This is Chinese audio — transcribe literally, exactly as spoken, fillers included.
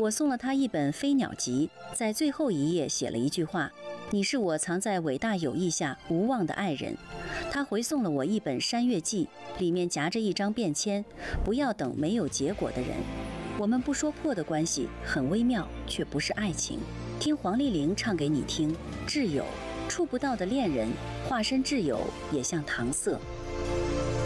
我送了他一本《飞鸟集》，在最后一页写了一句话：你是我藏在伟大友谊下无望的爱人。他回送了我一本《山月记》，里面夹着一张便签：不要等没有结果的人。我们不说破的关系很微妙，却不是爱情。听黄丽玲唱给你听，挚友，触不到的恋人，化身挚友也像搪塞。